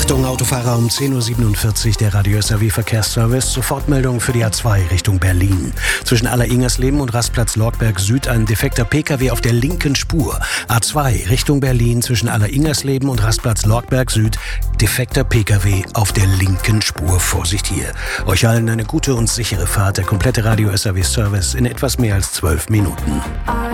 Achtung, Autofahrer, um 10.47 Uhr der Radio SAW Verkehrsservice. Sofortmeldung für die A2 Richtung Berlin. Zwischen Alleringersleben und Rastplatz Lortberg Süd ein defekter Pkw auf der linken Spur. A2 Richtung Berlin zwischen Alleringersleben und Rastplatz Lortberg Süd. Defekter Pkw auf der linken Spur. Vorsicht hier. Euch allen eine gute und sichere Fahrt. Der komplette Radio SAW Service in etwas mehr als 12 Minuten.